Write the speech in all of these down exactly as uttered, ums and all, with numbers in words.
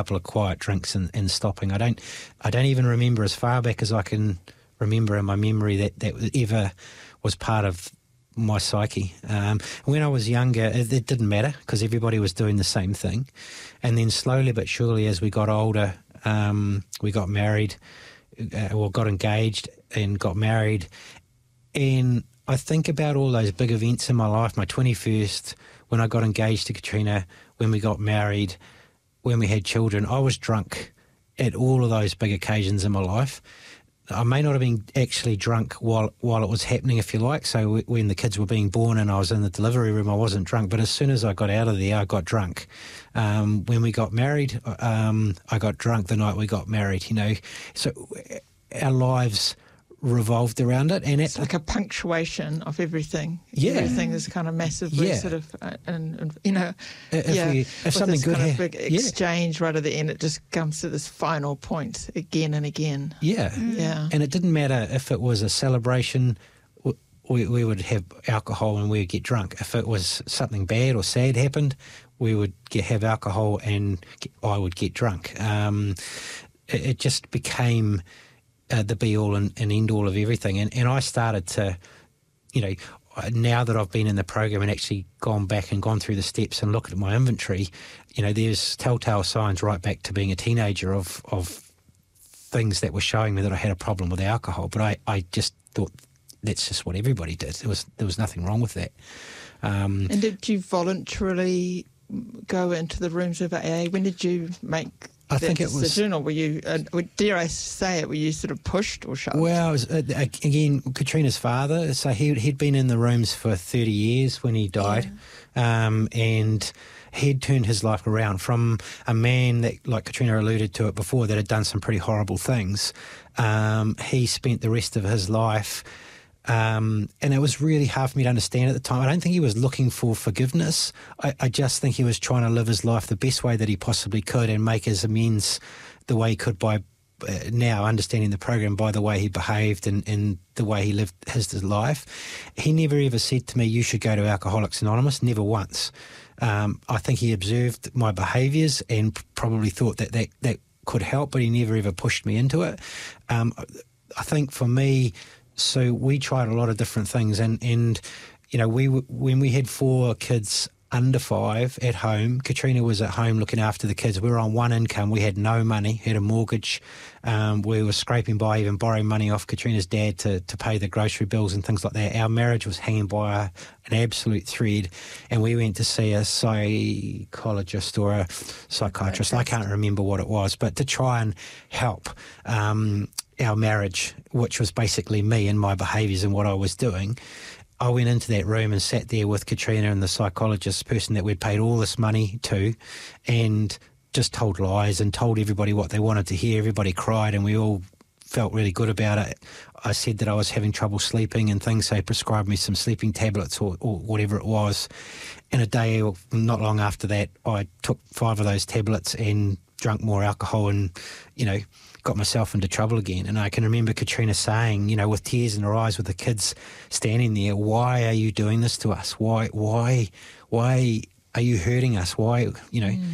couple of quiet drinks and, and stopping. I don't, I don't even remember as far back as I can remember in my memory that that ever was part of my psyche. Um, when I was younger, it, it didn't matter because everybody was doing the same thing. And then slowly but surely, as we got older, um, we got married, uh, or got engaged and got married. And I think about all those big events in my life, my twenty-first, when I got engaged to Katrina, when we got married, when we had children. I was drunk at all of those big occasions in my life. I may not have been actually drunk while while it was happening, if you like. So w- when the kids were being born and I was in the delivery room, I wasn't drunk. But as soon as I got out of there, I got drunk. Um, when we got married, um, I got drunk the night we got married, you know. So our lives revolved around it. And it's it, like a punctuation of everything. Yeah. Everything is kind of massively yeah. sort of, uh, and, and you know, if, yeah, we, if with something this good kind ha- of big exchange yeah. right at the end, it just comes to this final point again and again. Yeah. Mm. Yeah. And it didn't matter if it was a celebration, we, we would have alcohol and we would get drunk. If it was something bad or sad happened, we would get, have alcohol and get, I would get drunk. Um, it, it just became Uh, the be-all and, and end-all of everything. And, and I started to, you know, now that I've been in the program and actually gone back and gone through the steps and looked at my inventory, you know, there's telltale signs right back to being a teenager of, of things that were showing me that I had a problem with alcohol. But I, I just thought that's just what everybody did. There was, there was nothing wrong with that. Um, and did you voluntarily go into the rooms of A A? When did you make I that think it decision, was, or were you, uh, dare I say it, were you sort of pushed or shoved? Well, it was, uh, again, Katrina's father, so he, he'd been in the rooms for thirty years when he died, yeah. um, and he'd turned his life around from a man that, like Katrina alluded to it before, that had done some pretty horrible things. Um, he spent the rest of his life, um, and it was really hard for me to understand at the time. I don't think he was looking for forgiveness. I, I just think he was trying to live his life the best way that he possibly could and make his amends the way he could by uh, now understanding the program, by the way he behaved and, and the way he lived his, his life. He never ever said to me, you should go to Alcoholics Anonymous, never once. Um, I think he observed my behaviours and probably thought that, that that could help, but he never ever pushed me into it. Um, I think for me, so we tried a lot of different things, and, and you know, we when we had four kids under five at home, Katrina was at home looking after the kids. We were on one income. We had no money, had a mortgage. Um, we were scraping by, even borrowing money off Katrina's dad to, to pay the grocery bills and things like that. Our marriage was hanging by a, an absolute thread, and we went to see a psychologist or a psychiatrist. I can't remember what it was, but to try and help um, our marriage, which was basically me and my behaviours and what I was doing. I went into that room and sat there with Katrina and the psychologist, person that we'd paid all this money to, and just told lies and told everybody what they wanted to hear. Everybody cried and we all felt really good about it. I said that I was having trouble sleeping and things, so they prescribed me some sleeping tablets or, or whatever it was. And a day, or not long after that, I took five of those tablets and drunk more alcohol and, you know, got myself into trouble again. And I can remember Katrina saying, you know, with tears in her eyes, with the kids standing there, why are you doing this to us? Why, why, why are you hurting us? Why, you know? Mm.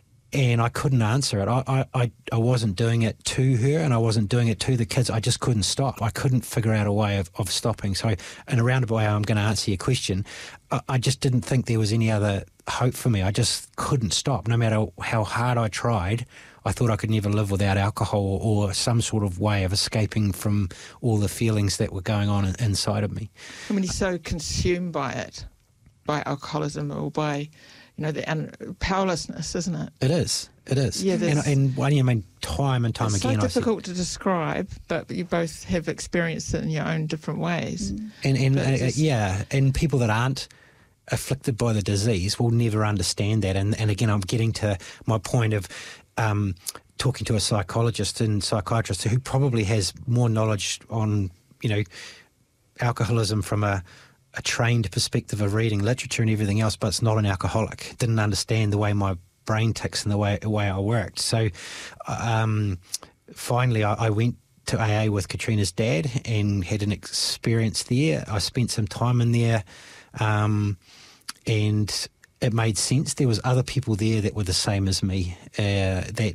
And I couldn't answer it. I, I, I wasn't doing it to her and I wasn't doing it to the kids. I just couldn't stop. I couldn't figure out a way of, of stopping. So in a roundabout way, I'm going to answer your question. I, I just didn't think there was any other hope for me. I just couldn't stop. No matter how hard I tried, I thought I could never live without alcohol or some sort of way of escaping from all the feelings that were going on inside of me. I mean, you're so consumed by it, by alcoholism or by, you know, the un- powerlessness, isn't it? It is. It is. Yeah, and, and I mean, time and time it's again. It's so difficult I said, to describe, but you both have experienced it in your own different ways. Mm. And, and uh, just, yeah, and people that aren't afflicted by the disease will never understand that. And, and again, I'm getting to my point of um, talking to a psychologist and psychiatrist who probably has more knowledge on, you know, alcoholism from a a trained perspective of reading literature and everything else, but it's not an alcoholic. Didn't understand the way my brain ticks and the way the way I worked. So um, finally I, I went to A A with Katrina's dad and had an experience there. I spent some time in there um, and it made sense. There was other people there that were the same as me, uh, that